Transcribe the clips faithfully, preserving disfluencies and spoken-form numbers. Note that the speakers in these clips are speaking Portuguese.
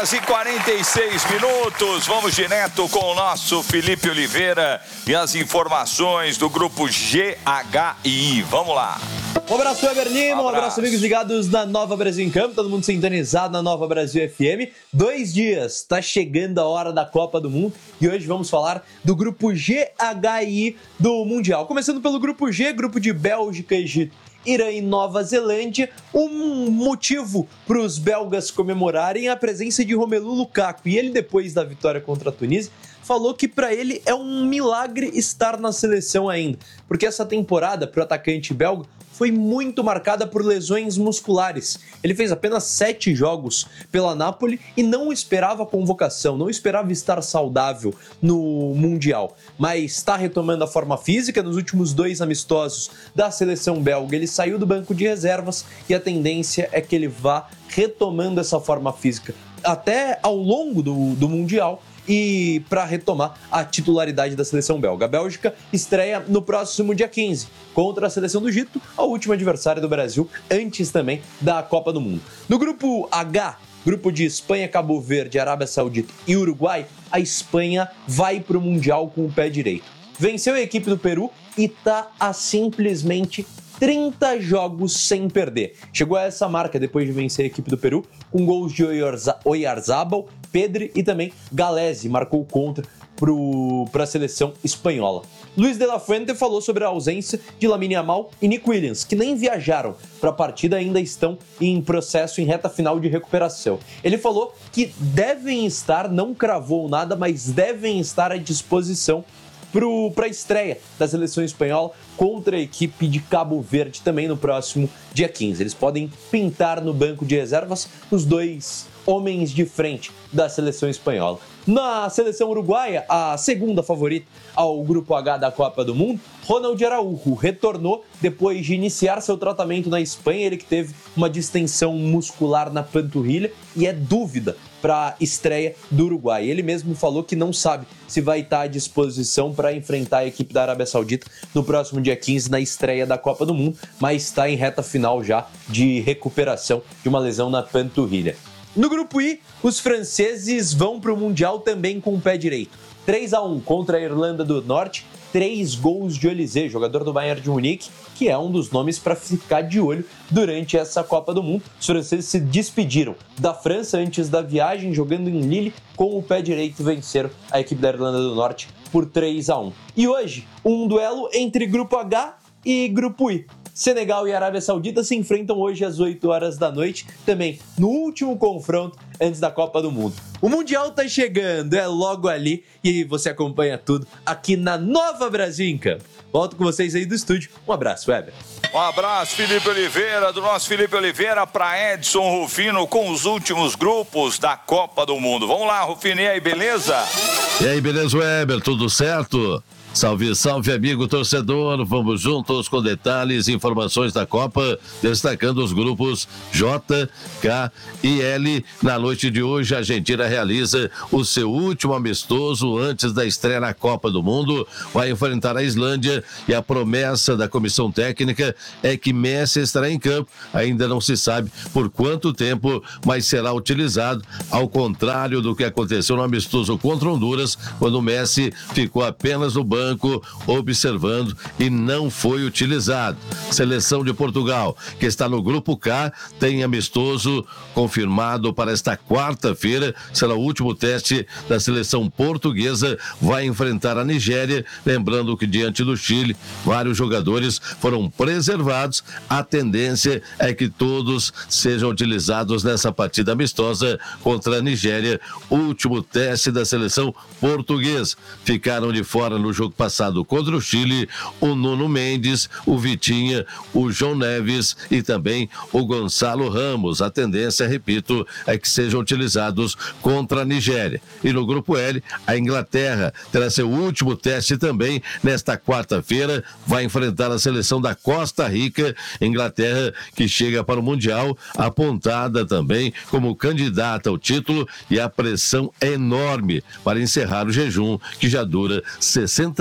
horas e quarenta e seis minutos. Vamos direto com o nosso Felipe Oliveira e as informações do grupo G H I. Vamos lá. Um abraço, Weber Lima. Um abraço, amigos ligados na Nova Brasil em Campo. Todo mundo sintonizado na Nova Brasil F M. Dois dias, tá chegando a hora da Copa do Mundo. E hoje vamos falar do grupo G H I do Mundial. Começando pelo grupo G, grupo de Bélgica, Egito, Irã e Nova Zelândia. Um motivo para os belgas comemorarem a presença de Romelu Lukaku. E ele, depois da vitória contra a Tunísia, falou que para ele é um milagre estar na seleção ainda, porque essa temporada para o atacante belga foi muito marcada por lesões musculares. Ele fez apenas sete jogos pela Napoli e não esperava convocação, não esperava estar saudável no Mundial, mas está retomando a forma física. Nos últimos dois amistosos da seleção belga, ele saiu do banco de reservas e a tendência é que ele vá retomando essa forma física até ao longo do, do Mundial, e para retomar a titularidade da seleção belga. A Bélgica estreia no próximo dia quinze contra a seleção do Egito, a última adversária do Brasil, antes também da Copa do Mundo. No grupo H, grupo de Espanha, Cabo Verde, Arábia Saudita e Uruguai, a Espanha vai para o Mundial com o pé direito. Venceu a equipe do Peru e está a simplesmente trinta jogos sem perder. Chegou a essa marca depois de vencer a equipe do Peru, com gols de Oyarzábal, Pedri e também Galese marcou contra para a seleção espanhola. Luis de la Fuente falou sobre a ausência de Lamine Yamal e Nico Williams, que nem viajaram para a partida, ainda estão em processo, em reta final de recuperação. Ele falou que devem estar, não cravou nada, mas devem estar à disposição para a estreia da seleção espanhola contra a equipe de Cabo Verde também no próximo dia quinze. Eles podem pintar no banco de reservas os dois homens de frente da seleção espanhola. Na seleção uruguaia, a segunda favorita ao grupo H da Copa do Mundo, Ronald Araújo retornou depois de iniciar seu tratamento na Espanha. Ele que teve uma distensão muscular na panturrilha e é dúvida para a estreia do Uruguai. Ele mesmo falou que não sabe se vai estar à disposição para enfrentar a equipe da Arábia Saudita no próximo dia quinze, na estreia da Copa do Mundo, mas está em reta final já de recuperação de uma lesão na panturrilha. No grupo I, os franceses vão para o Mundial também com o pé direito. três a um contra a Irlanda do Norte, três gols de Olise, jogador do Bayern de Munique, que é um dos nomes para ficar de olho durante essa Copa do Mundo. Os franceses se despediram da França antes da viagem, jogando em Lille, com o pé direito venceram a equipe da Irlanda do Norte por três a um. E hoje, um duelo entre grupo H e grupo I. Senegal e Arábia Saudita se enfrentam hoje às oito horas da noite, também no último confronto antes da Copa do Mundo. O Mundial tá chegando, é logo ali, e você acompanha tudo aqui na Nova Brasil em Campo. Volto com vocês aí do estúdio. Um abraço, Weber. Um abraço, Felipe Oliveira, do nosso Felipe Oliveira para Edson Rufino com os últimos grupos da Copa do Mundo. Vamos lá, Rufino, e aí, beleza? E aí, beleza, Weber? Tudo certo? Salve, salve, amigo torcedor, vamos juntos com detalhes e informações da Copa, destacando os grupos J, K e L. Na noite de hoje, a Argentina realiza o seu último amistoso antes da estreia na Copa do Mundo, vai enfrentar a Islândia e a promessa da comissão técnica é que Messi estará em campo. Ainda não se sabe por quanto tempo, mas será utilizado, ao contrário do que aconteceu no amistoso contra Honduras, quando Messi ficou apenas no banco observando e não foi utilizado. Seleção de Portugal, que está no grupo K, tem amistoso confirmado para esta quarta-feira. Será o último teste da seleção portuguesa, vai enfrentar a Nigéria, lembrando que diante do Chile, vários jogadores foram preservados. A tendência é que todos sejam utilizados nessa partida amistosa contra a Nigéria, último teste da seleção portuguesa. Ficaram de fora no jogo passado contra o Chile o Nuno Mendes, o Vitinha, o João Neves e também o Gonçalo Ramos. A tendência, repito, é que sejam utilizados contra a Nigéria. E no grupo L, a Inglaterra terá seu último teste também nesta quarta-feira, vai enfrentar a seleção da Costa Rica. Inglaterra que chega para o Mundial apontada também como candidata ao título, e a pressão é enorme para encerrar o jejum que já dura sessenta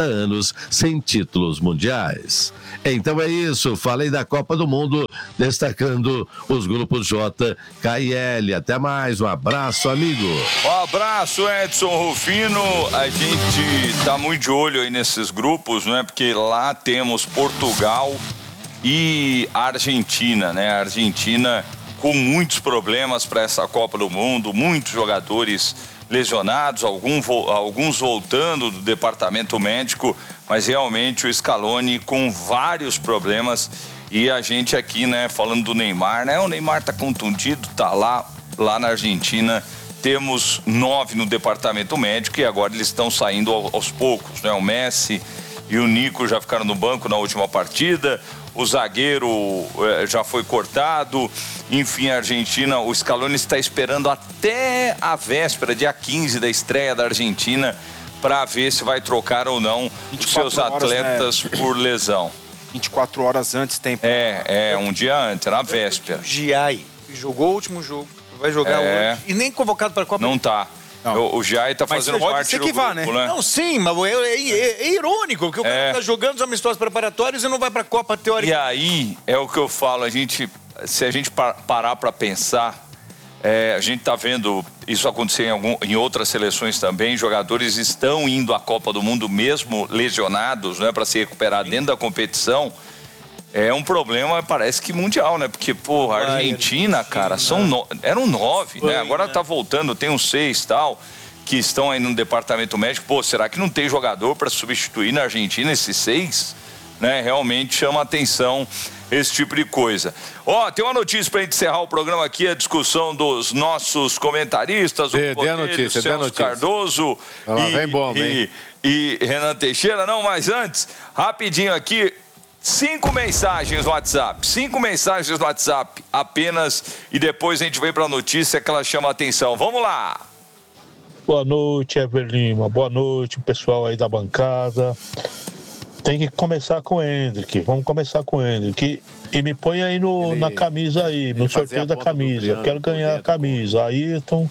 quarenta anos sem títulos mundiais. Então é isso, falei da Copa do Mundo, destacando os grupos J, K e L. Até mais, um abraço, amigo. Um abraço, Edson Rufino. A gente tá muito de olho aí nesses grupos, né? Porque lá temos Portugal e Argentina, né? A Argentina com muitos problemas para essa Copa do Mundo, muitos jogadores lesionados, algum, alguns voltando do departamento médico, mas realmente o Scaloni com vários problemas. E a gente aqui, né, falando do Neymar, né? O Neymar tá contundido, tá lá, lá na Argentina. Temos nove no departamento médico e agora eles estão saindo aos poucos, né? O Messi e o Nico já ficaram no banco na última partida. O zagueiro eh, já foi cortado. Enfim, a Argentina, o Scaloni está esperando até a véspera, dia quinze, da estreia da Argentina, para ver se vai trocar ou não os seus atletas, né, por lesão. vinte e quatro horas antes tem. É, é, um dia antes, na véspera. O Giai jogou o último jogo, vai jogar é. hoje. E nem convocado para a Copa. Não tá. O, o Giai tá fazendo parte do grupo, vá, né? né? Não, sim, mas é, é, é irônico, porque o cara é. tá jogando os amistosos preparatórios e não vai pra Copa teórica. E aí, é o que eu falo, a gente, se a gente parar pra pensar, é, a gente tá vendo isso acontecer em, algum, em outras seleções também, jogadores estão indo à Copa do Mundo mesmo lesionados, né, pra se recuperar dentro da competição. É um problema, parece que mundial, né? Porque, pô, a Argentina, cara, são no... eram nove, né? Agora tá voltando, tem uns seis e tal, que estão aí no departamento médico. Pô, será que não tem jogador para substituir na Argentina esses seis? Né? Realmente chama atenção esse tipo de coisa. Ó, oh, tem uma notícia pra gente encerrar o programa aqui, a discussão dos nossos comentaristas, dê, o Botelho, dê a notícia, Celso dê a notícia. Cardoso ah, e, vem bom, e, e Renan Teixeira. Não, mas antes, rapidinho aqui, Cinco mensagens no WhatsApp, cinco mensagens no WhatsApp apenas, e depois a gente vem para a notícia que ela chama a atenção. Vamos lá! Boa noite, Ever Lima. Boa noite, pessoal aí da bancada. Tem que começar com o Hendrick. Vamos começar com o Hendrick. E me põe aí no, na camisa aí, no sorteio da camisa. Quero ganhar a camisa. Ayrton,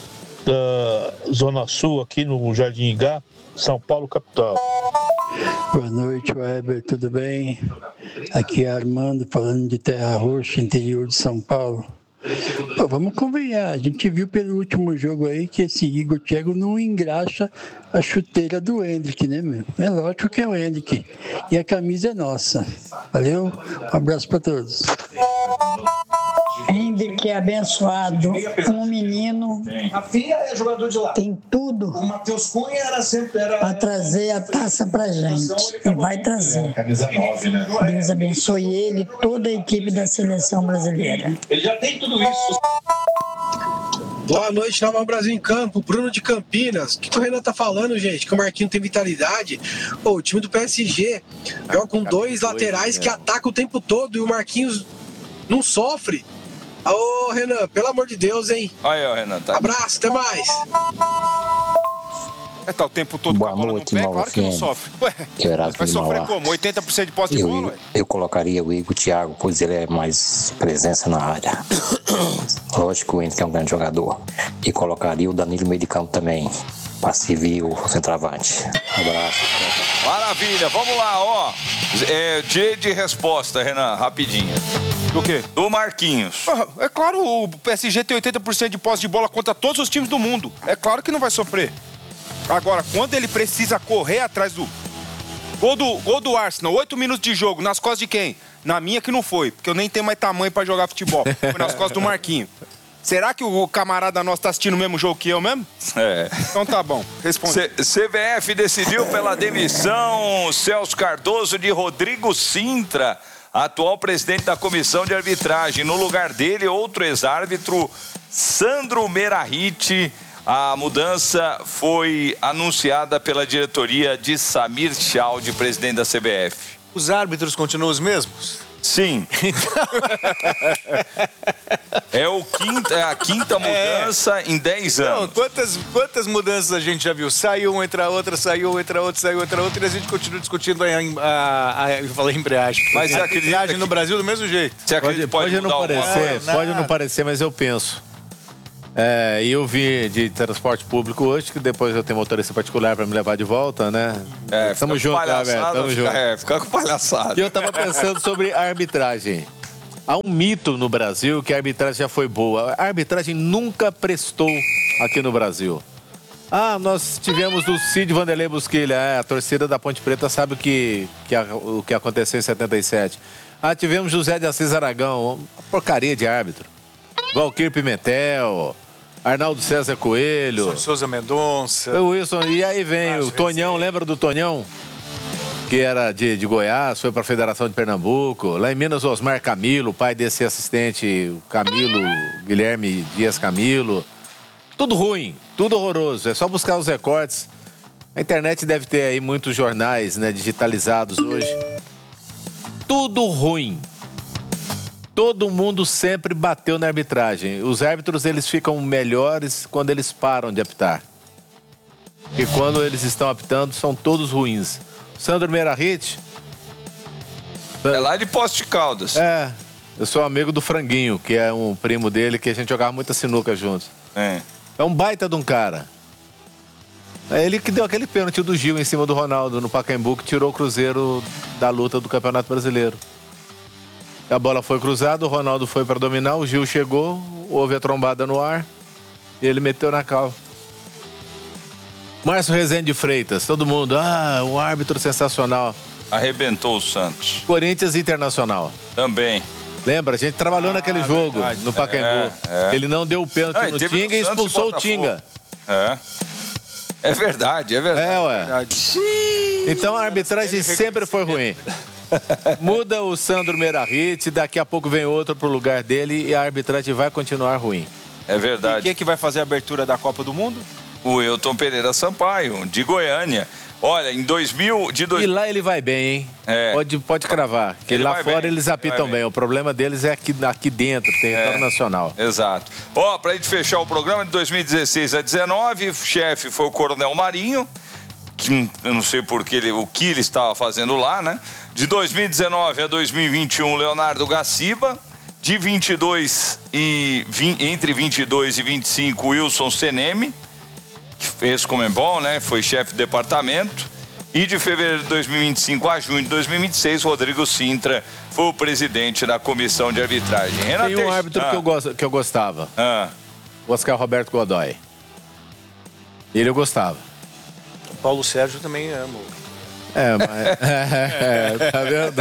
da Zona Sul, aqui no Jardim Igá, São Paulo, capital. Boa noite, Weber, tudo bem? Aqui é Armando, falando de Terra Roxa, interior de São Paulo. Pô, vamos convenhar, a gente viu pelo último jogo aí que esse Igor Thiago não engraxa a chuteira do Hendrick, né, meu? É lógico que é o Hendrick. E a camisa é nossa. Valeu? Um abraço para todos. Hendrick é abençoado, um menino, a filha é jogador de lá. Tem tudo o Matheus Cunha era sempre era... para trazer a taça pra gente, e vai trazer. Deus abençoe ele e toda a equipe da seleção brasileira. Ele já tem tudo isso. Boa noite, Nova Brasil em Campo, Bruno de Campinas. O que, que o Renan tá falando, gente? Que o Marquinhos tem vitalidade. Pô, o time do P S G joga com dois laterais que atacam o tempo todo e o Marquinhos não sofre. Ô, Renan, pelo amor de Deus, hein? Aí, ó, Renan, tá. Abraço, até mais. É, tá o tempo todo Boa com a bola noite, no pé, claro que não sofre. Ué, vai sofrer como? oitenta por cento de posse de eu, bola? Ué? Eu colocaria o Igor Thiago, pois ele é mais presença na área. Lógico que o Henrique é um grande jogador. E colocaria o Danilo no meio de campo também, para servir o centroavante. Abraço. Maravilha, vamos lá, ó. É, dia de resposta, Renan, rapidinho. Do quê? Do Marquinhos. É claro, o P S G tem oitenta por cento de posse de bola contra todos os times do mundo. É claro que não vai sofrer. Agora, quando ele precisa correr atrás do... Gol do, gol do Arsenal, oito minutos de jogo, nas costas de quem? Na minha que não foi, porque eu nem tenho mais tamanho pra jogar futebol. Foi nas costas do Marquinho. Será que o camarada nosso tá assistindo o mesmo jogo que eu mesmo? É. Então tá bom, responde. C B F decidiu pela demissão Celso Cardoso de Rodrigo Sintra, atual presidente da comissão de arbitragem. No lugar dele, outro ex-árbitro, Sandro Merahit. A mudança foi anunciada pela diretoria de Samir Chaldi, presidente da C B F. Os árbitros continuam os mesmos? Sim. É, o quinta, é a quinta mudança é. em dez anos. Não, quantas, quantas mudanças a gente já viu? Saiu um, entra outra, saiu um, entra outra, saiu outra, outra, e a gente continua discutindo a, a, a, eu falei embreagem. Mas a embreagem que... no Brasil do mesmo jeito. Você pode, pode, não parecer, uma... pode não parecer, mas eu penso. É, e eu vim de transporte público hoje, que depois eu tenho motorista particular para me levar de volta, né? É, tamo junto, né, velho? Tamo fica, junto. É, fica com palhaçada. E eu tava pensando sobre a arbitragem. Há um mito no Brasil que a arbitragem já foi boa. A arbitragem nunca prestou aqui no Brasil. Ah, nós tivemos do Cid Vanderlei Busquilha, é, a torcida da Ponte Preta sabe o que, que, a, o que aconteceu em setenta e sete. Ah, tivemos José de Assis Aragão, uma porcaria de árbitro. Valquir Pimentel... Arnaldo César Coelho. Souza Mendonça. O Wilson. E aí vem Márcio o Tonhão, Receita. Lembra do Tonhão? Que era de, de Goiás, foi para a Federação de Pernambuco. Lá em Minas, Osmar Camilo, pai desse assistente, o Camilo, Guilherme Dias Camilo. Tudo ruim, tudo horroroso. É só buscar os recortes. A internet deve ter aí muitos jornais, né, digitalizados hoje. Tudo ruim. Todo mundo sempre bateu na arbitragem. Os árbitros, eles ficam melhores quando eles param de apitar. E quando eles estão apitando, são todos ruins. Sandro Meirahit... É lá de Poços de Caldas. É, eu sou amigo do Franguinho, que é um primo dele, que a gente jogava muita sinuca juntos. É. É um baita de um cara. É ele que deu aquele pênalti do Gil em cima do Ronaldo no Pacaembu, que tirou o Cruzeiro da luta do Campeonato Brasileiro. A bola foi cruzada, o Ronaldo foi para dominar, o Gil chegou, houve a trombada no ar e ele meteu na cal. Márcio Rezende de Freitas, todo mundo, ah, um árbitro sensacional. Arrebentou o Santos. Corinthians Internacional. Também. Lembra, a gente trabalhou ah, naquele jogo, verdade. no Pacaembu. É, é. Ele não deu o pênalti ah, no Tinga e expulsou o Tinga. É. É verdade, é verdade. É, ué. Então a arbitragem sempre foi ruim. Muda o Sandro Meirahit, daqui a pouco vem outro pro lugar dele e a arbitragem vai continuar ruim. É verdade. E quem é que vai fazer a abertura da Copa do Mundo? O Elton Pereira Sampaio, de Goiânia. Olha, em dois mil... De dois... E lá ele vai bem, hein? É. Pode, pode cravar. Que lá fora bem. Eles apitam bem. bem. O problema deles é aqui, aqui dentro, território é. nacional. Exato. Ó, pra gente fechar o programa, de dois mil e dezesseis a dezenove, o chefe foi o Coronel Marinho, que eu não sei por que ele, o que ele estava fazendo lá, né? De dois mil e dezenove a dois mil e vinte e um, Leonardo Gaciba. De vinte e dois e vinte, entre vinte e dois e vinte e cinco, Wilson Seneme, que fez Comembol, né? Foi chefe de departamento. E de fevereiro de dois mil e vinte e cinco a junho de dois mil e vinte e seis, Rodrigo Sintra foi o presidente da comissão de arbitragem. Renato Tem um árbitro ah. que, eu gosto, que eu gostava. Ah. O Oscar Roberto Godoy. Ele eu gostava. O Paulo Sérgio também amo. É, mas... É, é, tá vendo?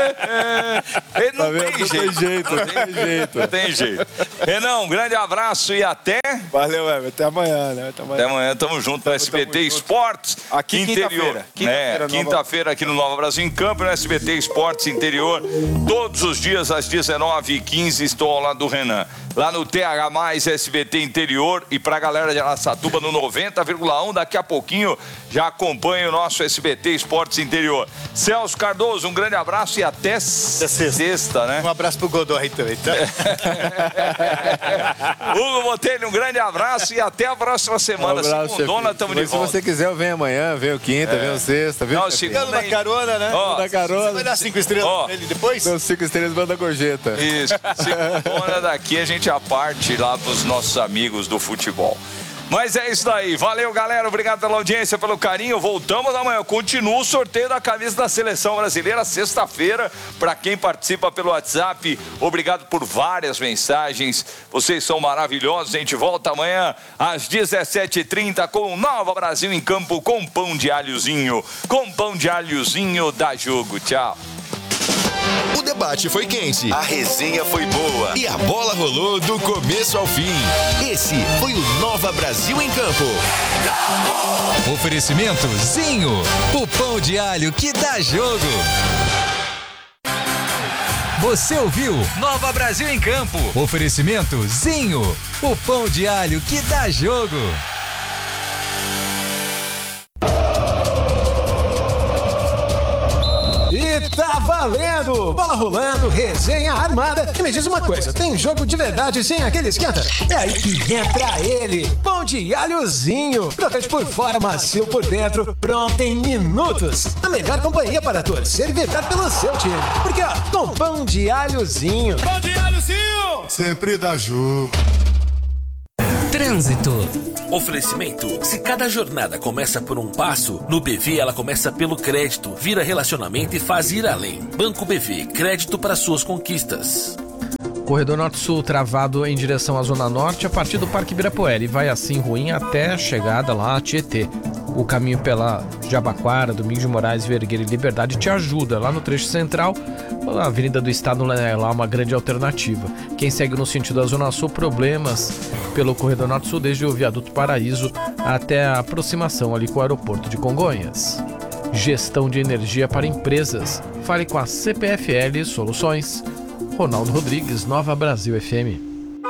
Ele não, tá vendo? Tem, não jeito. tem jeito. Não tem jeito. Não tem jeito. Renan, um grande abraço e até... Valeu, Eber. Até amanhã, né? Até amanhã. Até amanhã, tamo junto no S B T Esportes. Aqui Interior. quinta-feira. Quinta-feira, né? Quinta-feira aqui no Nova Brasil em Campo, no S B T Esportes Interior. Todos os dias às dezenove e quinze estou ao lado do Renan. Lá no T H mais S B T Interior e pra galera de Araçatuba no noventa vírgula um, daqui a pouquinho já acompanha o nosso S B T Esportes Interior. Celso Cardoso, um grande abraço e até sexta, sexta né? Um abraço pro Godoy também, tá? Hugo Botelho, um grande abraço e até a próxima semana. Um abraço, Segundona, tamo de volta. Se você quiser, eu venho amanhã, venho quinta, é. venho sexta, venho... Não, segunda da carona, né? Ó, da carona. Você vai dar cinco estrelas oh. pra ele depois? Não, cinco estrelas manda gorjeta. Isso, segundona daqui a gente a parte lá pros nossos amigos do futebol. Mas é isso daí. Valeu, galera. Obrigado pela audiência, pelo carinho. Voltamos amanhã. Continua o sorteio da camisa da Seleção Brasileira, sexta-feira. Para quem participa pelo WhatsApp, obrigado por várias mensagens. Vocês são maravilhosos. A gente volta amanhã às dezessete e trinta com o Nova Brasil em Campo com pão de alhozinho. Com pão de alhozinho dá jogo. Tchau. O debate foi quente, a resenha foi boa e a bola rolou do começo ao fim. Esse foi o Nova Brasil em Campo. Oferecimento Zinho, o pão de alho que dá jogo. Você ouviu Nova Brasil em Campo. Oferecimento Zinho, o pão de alho que dá jogo. E tá valendo! Bola rolando, resenha armada. E me diz uma coisa, tem jogo de verdade sem aquele esquenta? É aí que entra ele, pão de alhozinho. Crocante por fora, macio por dentro, pronto em minutos. A melhor companhia para torcer e vibrar pelo seu time. Porque ó, com pão de alhozinho. Pão de alhozinho! Sempre dá jogo. Trânsito. Oferecimento. Se cada jornada começa por um passo, no B V ela começa pelo crédito, vira relacionamento e faz ir além. Banco B V, crédito para suas conquistas. Corredor Norte-Sul travado em direção à Zona Norte a partir do Parque Ibirapuera e vai assim ruim até a chegada lá a Tietê. O caminho pela Jabaquara, Domingos de Moraes, Vergueira e Liberdade te ajuda. Lá no trecho central, a Avenida do Estado é lá uma grande alternativa. Quem segue no sentido da Zona Sul, problemas pelo Corredor Norte-Sul desde o Viaduto Paraíso até a aproximação ali com o aeroporto de Congonhas. Gestão de energia para empresas. Fale com a C P F L Soluções. Ronaldo Rodrigues, Nova Brasil F M.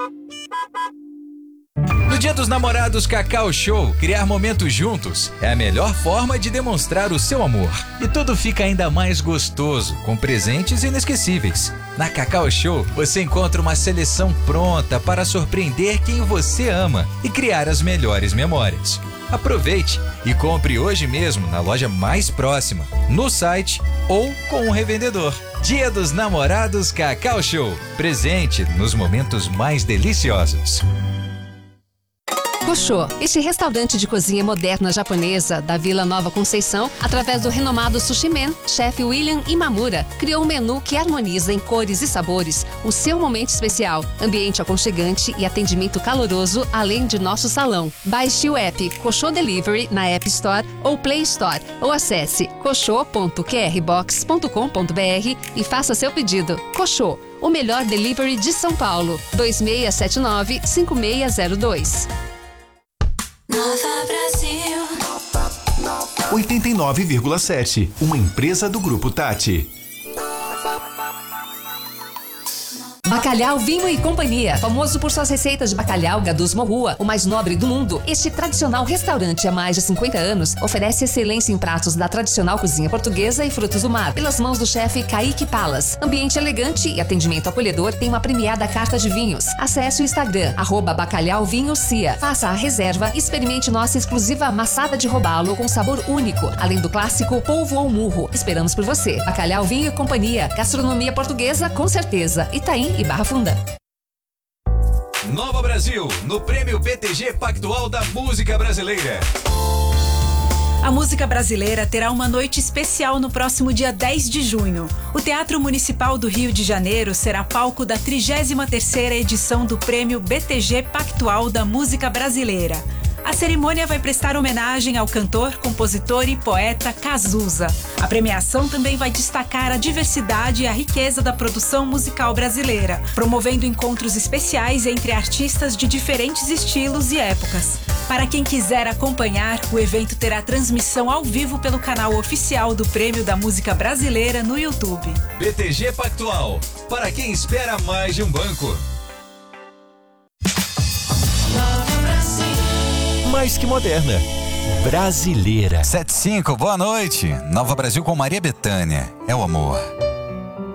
No Dia dos Namorados Cacau Show, criar momentos juntos é a melhor forma de demonstrar o seu amor. E tudo fica ainda mais gostoso, com presentes inesquecíveis. Na Cacau Show, você encontra uma seleção pronta para surpreender quem você ama e criar as melhores memórias. Aproveite e compre hoje mesmo na loja mais próxima, no site ou com um revendedor. Dia dos Namorados Cacau Show. Presente nos momentos mais deliciosos. Koshô, este restaurante de cozinha moderna japonesa da Vila Nova Conceição, através do renomado Sushi Man, chefe William Imamura, criou um menu que harmoniza em cores e sabores o seu momento especial, ambiente aconchegante e atendimento caloroso, além de nosso salão. Baixe o app Koshô Delivery na App Store ou Play Store ou acesse koshô ponto q r box ponto com ponto b r e faça seu pedido. Koshô, o melhor delivery de São Paulo. dois seis sete nove, cinco seis zero dois. Nova Brasil. oitenta e nove vírgula sete, uma empresa do Grupo Tati. Bacalhau Vinho e Companhia, famoso por suas receitas de bacalhau Gadus Morrua, o mais nobre do mundo. Este tradicional restaurante há mais de cinquenta anos oferece excelência em pratos da tradicional cozinha portuguesa e frutos do mar, pelas mãos do chefe Kaique Palas. Ambiente elegante e atendimento acolhedor tem uma premiada carta de vinhos. Acesse o Instagram, arroba Bacalhau Vinho Cia. Faça a reserva e experimente nossa exclusiva amassada de robalo com sabor único, além do clássico polvo ou murro. Esperamos por você. Bacalhau Vinho e Companhia, gastronomia portuguesa com certeza. Itaim e Barra Funda. Nova Brasil, no Prêmio B T G Pactual da Música Brasileira. A música brasileira terá uma noite especial no próximo dia dez de junho. O Teatro Municipal do Rio de Janeiro será palco da trigésima terceira edição do Prêmio B T G Pactual da Música Brasileira. A cerimônia vai prestar homenagem ao cantor, compositor e poeta Cazuza. A premiação também vai destacar a diversidade e a riqueza da produção musical brasileira, promovendo encontros especiais entre artistas de diferentes estilos e épocas. Para quem quiser acompanhar, o evento terá transmissão ao vivo pelo canal oficial do Prêmio da Música Brasileira no YouTube. B T G Pactual, para quem espera mais de um banco. Mais que moderna, brasileira. sete e cinco, boa noite. Nova Brasil com Maria Bethânia. É o amor.